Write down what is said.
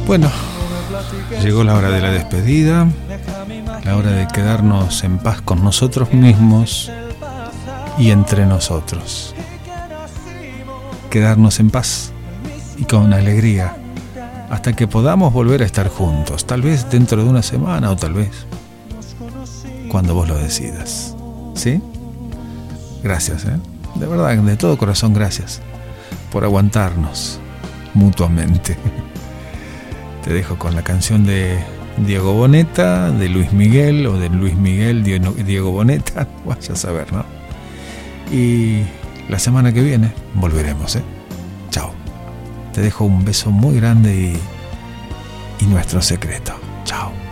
Bueno, llegó la hora de la despedida, la hora de quedarnos en paz con nosotros mismos y entre nosotros. Quedarnos en paz y con alegría hasta que podamos volver a estar juntos, tal vez dentro de una semana o tal vez cuando vos lo decidas. ¿Sí? Gracias, de verdad, de todo corazón, gracias por aguantarnos mutuamente. Te dejo con la canción de Diego Boneta, de Luis Miguel, o de Luis Miguel, Diego Boneta, vaya a saber, ¿no? Y la semana que viene volveremos, Chao. Te dejo un beso muy grande y nuestro secreto. Chao.